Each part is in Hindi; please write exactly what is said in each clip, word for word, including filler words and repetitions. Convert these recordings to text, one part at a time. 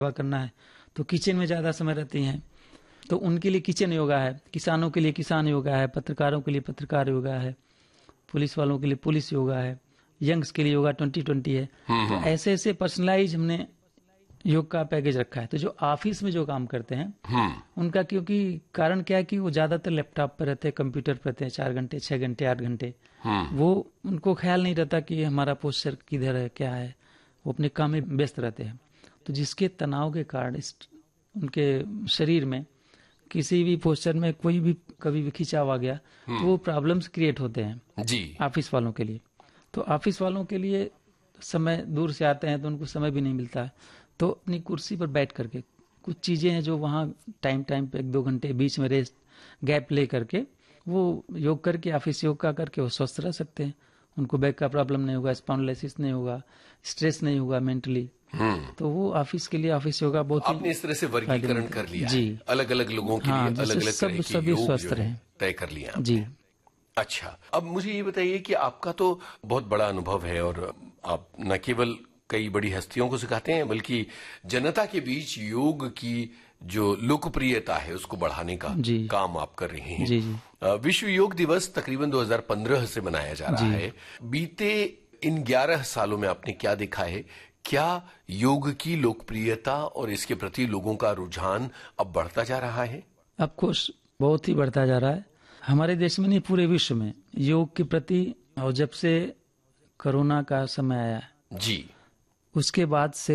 करना है तो किचन में ज़्यादा समय रहती हैं, तो उनके लिए किचन योगा है, किसानों के लिए किसान योगा है, पत्रकारों के लिए पत्रकार योगा है, पुलिस वालों के लिए पुलिस योगा है, यंग्स के लिए योगा ट्वेंटी ट्वेंटी है। तो ऐसे ऐसे पर्सनलाइज हमने योग का पैकेज रखा है। तो जो ऑफिस में जो काम करते हैं उनका, क्योंकि कारण क्या है कि वो ज्यादातर लैपटॉप पर रहते हैं, कंप्यूटर पर रहते हैं, चार घंटे छह घंटे आठ घंटे, वो उनको ख्याल नहीं रहता कि हमारा पोस्चर किधर है क्या है, वो अपने काम में व्यस्त रहते हैं। तो जिसके तनाव के कारण इस उनके शरीर में किसी भी पोस्चर में कोई भी कभी भी खिंचाव आ गया तो वो प्रॉब्लम्स क्रिएट होते हैं जी ऑफिस वालों के लिए। तो ऑफिस वालों के लिए समय, दूर से आते हैं तो उनको समय भी नहीं मिलता है, तो अपनी कुर्सी पर बैठ करके कुछ चीजें हैं जो वहाँ टाइम टाइम पे एक दो घंटे बीच में रेस्ट गैप ले करके वो योग करके, ऑफिस योग का करके वो स्वस्थ रह सकते हैं। उनको बैक का प्रॉब्लम नहीं होगा, स्पॉन्डिलोसिस नहीं होगा, स्ट्रेस नहीं होगा मेंटली। तो वो ऑफिस के लिए ऑफिस योगा बहुत आपने इस तरह से वर्गीकरण कर लिया जी, अलग अलग लोगों के हाँ, लिए अलग अलग सब सभी स्वस्थ रहे तय कर लिया जी। अच्छा, अब मुझे ये बताइए कि आपका तो बहुत बड़ा अनुभव है और आप न केवल कई बड़ी हस्तियों को सिखाते हैं बल्कि जनता के बीच योग की जो लोकप्रियता है उसको बढ़ाने का काम आप कर रहे हैं। जी, जी। विश्व योग दिवस तकरीबन दो हज़ार पंद्रह से मनाया जा रहा है। बीते इन ग्यारह सालों में आपने क्या देखा है? क्या योग की लोकप्रियता और इसके प्रति लोगों का रुझान अब बढ़ता जा रहा है? ऑफ कोर्स बहुत ही बढ़ता जा रहा है। हमारे देश में नहीं, पूरे विश्व में योग के प्रति, और जब से कोरोना का समय आया जी, उसके बाद से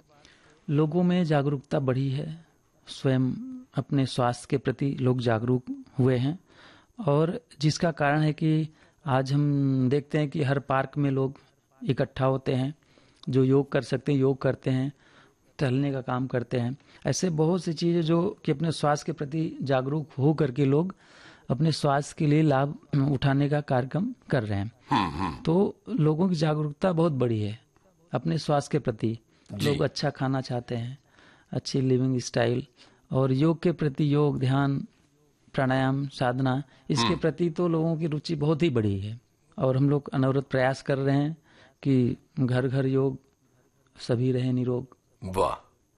लोगों में जागरूकता बढ़ी है। स्वयं अपने स्वास्थ्य के प्रति लोग जागरूक हुए हैं, और जिसका कारण है कि आज हम देखते हैं कि हर पार्क में लोग इकट्ठा होते हैं, जो योग कर सकते हैं योग करते हैं, टहलने का काम करते हैं। ऐसे बहुत सी चीजें जो कि अपने स्वास्थ्य के प्रति जागरूक हो करके लोग अपने स्वास्थ्य के लिए लाभ उठाने का कार्यक्रम कर रहे हैं। तो लोगों की जागरूकता बहुत बड़ी है अपने स्वास्थ्य के प्रति। लोग अच्छा खाना चाहते हैं, अच्छी लिविंग स्टाइल, और योग के प्रति, योग ध्यान प्राणायाम साधना, इसके प्रति तो लोगों की रुचि बहुत ही बड़ी है। और हम लोग अनवरत प्रयास कर रहे हैं कि घर घर योग, सभी रहे निरोग। वाह।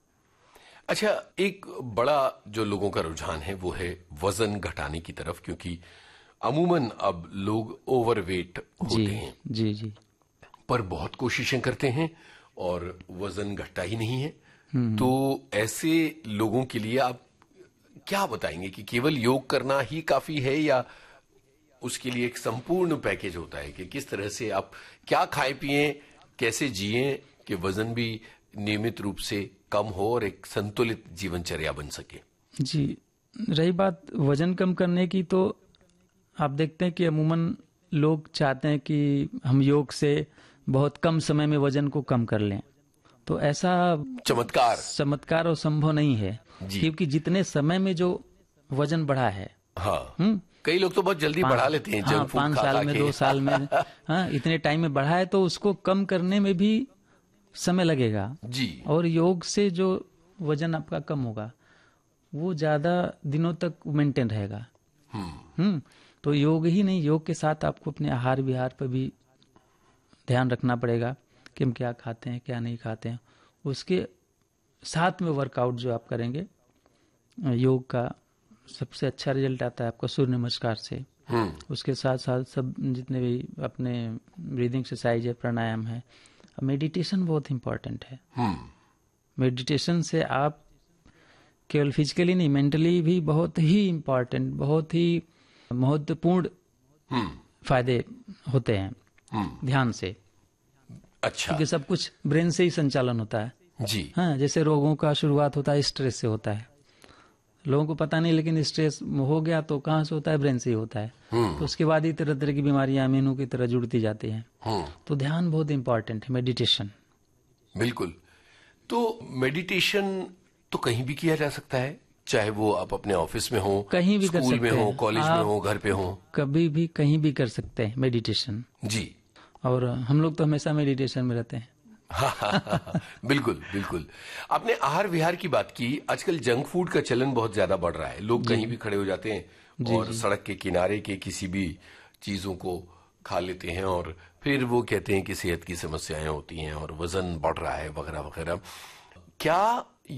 अच्छा, एक बड़ा जो लोगों का रुझान है वो है वजन घटाने की तरफ, क्योंकि अमूमन अब लोग ओवरवेट होते जी, हैं जी जी पर बहुत कोशिशें करते हैं और वजन घटता ही नहीं है। तो ऐसे लोगों के लिए आप क्या बताएंगे कि केवल योग करना ही काफी है या उसके लिए एक संपूर्ण पैकेज होता है कि किस तरह से आप क्या खाएं पिएं, कैसे जिएं कि वजन भी नियमित रूप से कम हो और एक संतुलित जीवनचर्या बन सके? जी, रही बात वजन कम करने की, तो आप देखते हैं कि अमूमन लोग चाहते हैं कि हम योग से बहुत कम समय में वजन को कम कर लें। तो ऐसा चमत्कार चमत्कार और संभव नहीं है, क्योंकि जितने समय में जो वजन बढ़ा है, हाँ, हुँ? कई लोग तो बहुत जल्दी बढ़ा लेते हैं, हाँ, पांच साल में, दो साल में, हाँ, इतने टाइम में बढ़ा है, तो उसको कम करने में भी समय लगेगा जी। और योग से जो वजन आपका कम होगा वो ज्यादा दिनों तक मेंटेन रहेगा। हम्म तो योग ही नहीं, योग के साथ आपको अपने आहार विहार पर भी ध्यान रखना पड़ेगा कि हम क्या खाते हैं क्या नहीं खाते हैं। उसके साथ में वर्कआउट जो आप करेंगे, योग का सबसे अच्छा रिजल्ट आता है आपको सूर्य नमस्कार से। उसके साथ साथ सब जितने भी अपने ब्रीदिंग एक्सरसाइज है, प्राणायाम है, मेडिटेशन बहुत इम्पोर्टेंट है। मेडिटेशन से आप केवल फिजिकली नहीं, मेंटली भी बहुत ही इम्पोर्टेंट, बहुत ही महत्वपूर्ण फायदे होते हैं ध्यान से। अच्छा, क्योंकि सब कुछ ब्रेन से ही संचालन होता है जी। हाँ, जैसे रोगों का शुरुआत होता है स्ट्रेस से होता है, लोगों को पता नहीं, लेकिन स्ट्रेस हो गया तो कहाँ से होता है, ब्रेन से ही होता है। तो उसके बाद ही तरह तरह की बीमारियां मीनू की तरह जुड़ती जाती हैं। तो ध्यान बहुत इंपॉर्टेंट है, मेडिटेशन। बिल्कुल। तो मेडिटेशन तो कहीं भी किया जा सकता है, चाहे वो आप अपने ऑफिस में हो, कहीं भी कर सकते हैं, स्कूल में हो, कॉलेज में हो, घर पे हो, कभी भी कहीं भी कर सकते हैं मेडिटेशन जी। और हम लोग तो हमेशा मेडिटेशन में रहते हैं। हाँ, हाँ, हाँ, बिल्कुल बिल्कुल। आपने आहार विहार की बात की। आजकल जंक फूड का चलन बहुत ज्यादा बढ़ रहा है। लोग कहीं भी खड़े हो जाते हैं और सड़क के किनारे के किसी भी चीजों को खा लेते हैं और फिर वो कहते हैं कि सेहत की समस्याएं होती हैं और वजन बढ़ रहा है वगैरह वगैरह। क्या